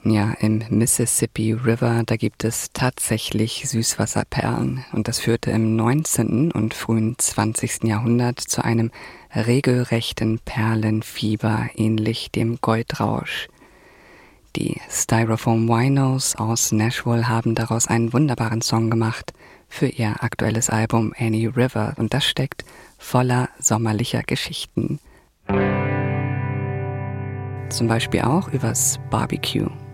Ja, im Mississippi River, da gibt es tatsächlich Süßwasserperlen. Und das führte im 19. und frühen 20. Jahrhundert zu einem regelrechten Perlenfieber, ähnlich dem Goldrausch. Die Styrofoam Winos aus Nashville haben daraus einen wunderbaren Song gemacht für ihr aktuelles Album Any River. Und das steckt voller sommerlicher Geschichten. Zum Beispiel auch übers Barbecue.